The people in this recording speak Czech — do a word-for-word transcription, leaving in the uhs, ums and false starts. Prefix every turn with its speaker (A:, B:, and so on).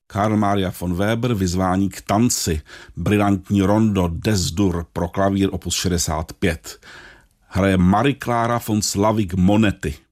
A: Karl Maria von Weber Vyzvání k tanci, brilantní rondo Des-dur pro klavír opus šedesát pět. Hraje Marie Clara von Slavik Monetti.